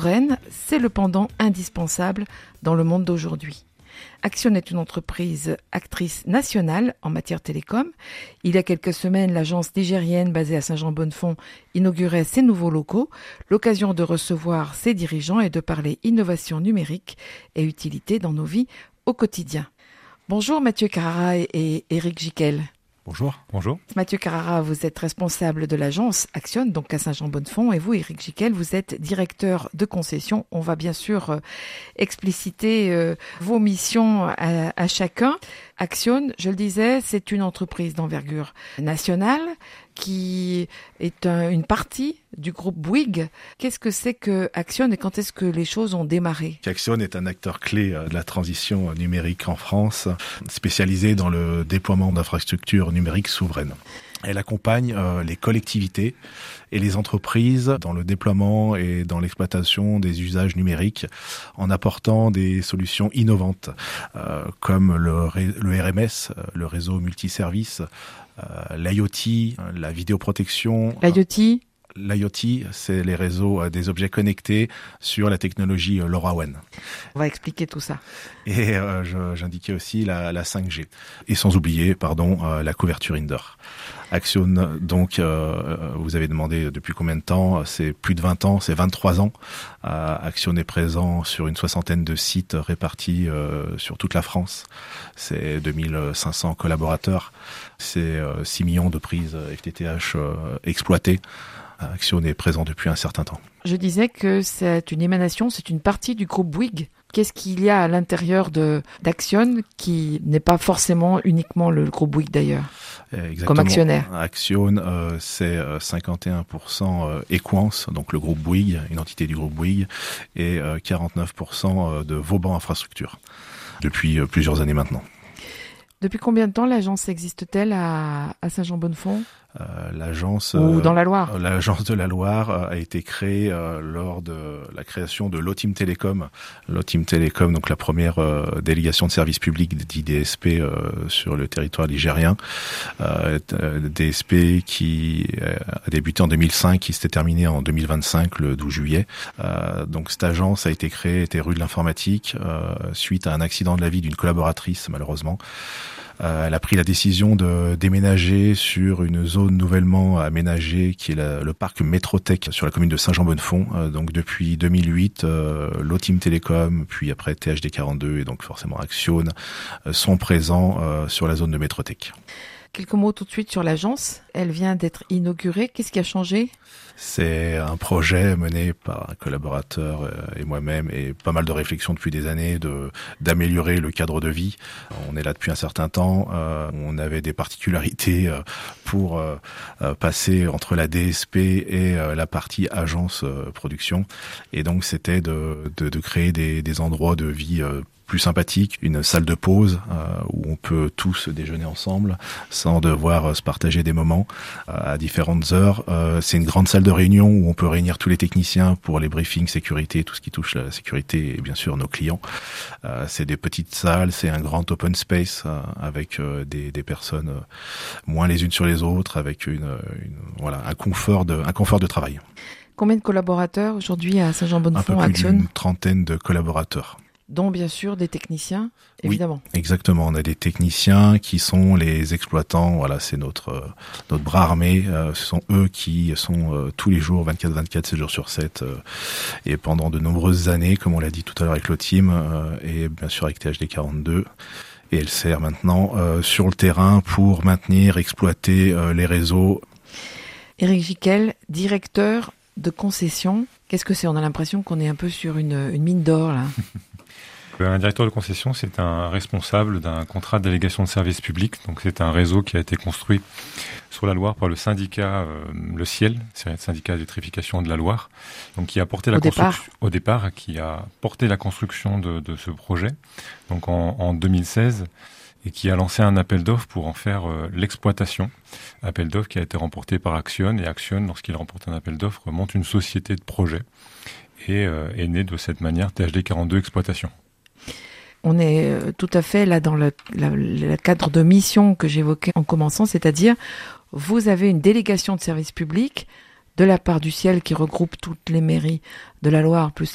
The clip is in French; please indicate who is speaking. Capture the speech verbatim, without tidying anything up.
Speaker 1: souveraine, c'est le pendant indispensable dans le monde d'aujourd'hui. Axione est une entreprise actrice nationale en matière télécom. Il y a quelques semaines, l'agence nigérienne basée à Saint-Jean-Bonne-Font inaugurait ses nouveaux locaux, l'occasion de recevoir ses dirigeants et de parler innovation numérique et utilité dans nos vies au quotidien. Bonjour Mathieu Carrara et Éric Giquel.
Speaker 2: Bonjour. Bonjour.
Speaker 1: Mathieu Carrara, vous êtes responsable de l'agence Axione, donc à Saint-Jean-Bonne-Font, et vous, Éric Giquel, vous êtes directeur de concession. On va bien sûr euh, expliciter euh, vos missions à, à chacun. Axione, je le disais, c'est une entreprise d'envergure nationale qui est un, une partie du groupe Bouygues. Qu'est-ce que c'est que Axione et quand est-ce que les choses ont démarré ?
Speaker 2: Axione est un acteur clé de la transition numérique en France, spécialisé dans le déploiement d'infrastructures numériques souveraines. Elle accompagne euh, les collectivités et les entreprises dans le déploiement et dans l'exploitation des usages numériques en apportant des solutions innovantes euh, comme le, le R M S, le réseau multiservice, euh, l'IoT, la vidéoprotection.
Speaker 1: L'IoT ?
Speaker 2: L'IoT, c'est les réseaux euh, des objets connectés sur la technologie euh, LoRaWAN.
Speaker 1: On va expliquer tout ça.
Speaker 2: Et euh, je, j'indiquais aussi la, la cinq G. Et sans oublier, pardon, euh, la couverture indoor. Axione, donc, euh, vous avez demandé depuis combien de temps ? C'est plus de vingt ans, c'est vingt-trois ans. Euh, Axione est présent sur une soixantaine de sites répartis euh, sur toute la France. C'est deux mille cinq cents collaborateurs. C'est euh, six millions de prises F T T H euh, exploitées. Axione est présent depuis un certain temps.
Speaker 1: Je disais que c'est une émanation, c'est une partie du groupe Bouygues. Qu'est-ce qu'il y a à l'intérieur de, d'Axione qui n'est pas forcément uniquement le groupe Bouygues d'ailleurs,
Speaker 2: Exactement.
Speaker 1: Comme actionnaire ?
Speaker 2: Axione, euh, c'est cinquante et un pour cent Equans, donc le groupe Bouygues, une entité du groupe Bouygues, et euh, quarante-neuf pour cent de Vauban Infrastructures, depuis euh, plusieurs années maintenant.
Speaker 1: Depuis combien de temps l'agence existe-t-elle à, à Saint-Jean-Bonne-Font ?
Speaker 2: Euh, l'agence
Speaker 1: Ou dans la Loire.
Speaker 2: euh, L'agence de la Loire euh, a été créée euh, lors de la création de l'Otim Télécom. L'Otim Télécom, donc la première euh, délégation de service public d'I D S P euh, sur le territoire ligérien. Euh, D S P qui a débuté en deux mille cinq, qui s'était terminé en deux mille vingt-cinq, le douze juillet. Euh, donc cette agence a été créée, était rue de l'Informatique, euh, suite à un accident de la vie d'une collaboratrice, malheureusement. Euh, elle a pris la décision de déménager sur une zone nouvellement aménagée qui est la, le parc Métrotech sur la commune de Saint-Jean-Bonne-Font. Euh, donc depuis deux mille huit, euh, l'Otim Télécom, puis après T H D quarante-deux et donc forcément Axione euh, sont présents euh, sur la zone de Métrotech.
Speaker 1: Quelques mots tout de suite sur l'agence. Elle vient d'être inaugurée. Qu'est-ce qui a changé ?
Speaker 2: C'est un projet mené par un collaborateur et moi-même et pas mal de réflexions depuis des années de d'améliorer le cadre de vie. On est là depuis un certain temps. Euh, on avait des particularités pour euh, passer entre la D S P et euh, la partie agence euh, production. Et donc c'était de, de, de créer des, des endroits de vie euh, plus sympathique, une salle de pause euh, où on peut tous déjeuner ensemble sans devoir euh, se partager des moments euh, à différentes heures. Euh, c'est une grande salle de réunion où on peut réunir tous les techniciens pour les briefings sécurité, tout ce qui touche la sécurité et bien sûr nos clients. Euh, c'est des petites salles, c'est un grand open space euh, avec euh, des, des personnes euh, moins les unes sur les autres, avec une, une voilà un confort de un confort de travail.
Speaker 1: Combien de collaborateurs aujourd'hui à Saint-Jean-Bonne-Font,
Speaker 2: Un peu plus
Speaker 1: Axione ?
Speaker 2: d'une trentaine de collaborateurs.
Speaker 1: Dont bien sûr des techniciens, évidemment.
Speaker 2: Oui, exactement. On a des techniciens qui sont les exploitants. Voilà, c'est notre euh, notre bras armé. Euh, ce sont eux qui sont euh, tous les jours, vingt-quatre vingt-quatre, sept jours sur sept, euh, et pendant de nombreuses années, comme on l'a dit tout à l'heure avec l'Otim, euh, et bien sûr avec T H D quarante-deux. Et elle sert maintenant euh, sur le terrain pour maintenir, exploiter euh, les réseaux.
Speaker 1: Éric Giquel, directeur de concession. Qu'est-ce que c'est ? On a l'impression qu'on est un peu sur une, une mine d'or là.
Speaker 3: Un directeur de concession, c'est un responsable d'un contrat de délégation de service public. Donc, c'est un réseau qui a été construit sur la Loire par le syndicat euh, Le Ciel, c'est le syndicat d'électrification de la Loire, donc qui a porté la
Speaker 1: au
Speaker 3: construction
Speaker 1: départ.
Speaker 3: au départ, qui a porté la construction de, de ce projet, donc en, en deux mille seize, et qui a lancé un appel d'offres pour en faire euh, l'exploitation. Appel d'offres qui a été remporté par Axione, et Axione, lorsqu'il remporte un appel d'offres, monte une société de projet et euh, est né de cette manière T H D quarante-deux Exploitation.
Speaker 1: On est tout à fait là dans le, la, le cadre de mission que j'évoquais en commençant, c'est-à-dire vous avez une délégation de service public de la part du Ciel qui regroupe toutes les mairies de la Loire plus